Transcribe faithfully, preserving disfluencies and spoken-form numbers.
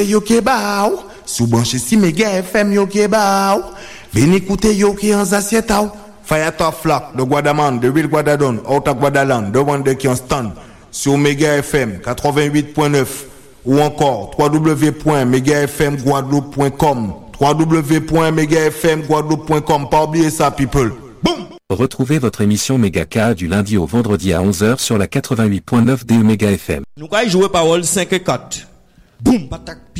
Yo kebao, sous branché si méga F M yo kebao. Venez écouter yo qui en zacietao. Fire top flock, de Guadaman, de Real Guadadon, out of Guadaland, de Wande qui en stand. Sur Méga F M quatre-vingt-huit point neuf. Ou encore w w w point mega f m guadeloupe point com. w w w point mega f m guadeloupe point com. Pas oublier ça, people. Boum! Retrouvez votre émission Méga K du lundi au vendredi à onze heures sur la quatre-vingt-huit point neuf de Méga F M. Nous allons jouer parole cinq et quatre. Boum, patak,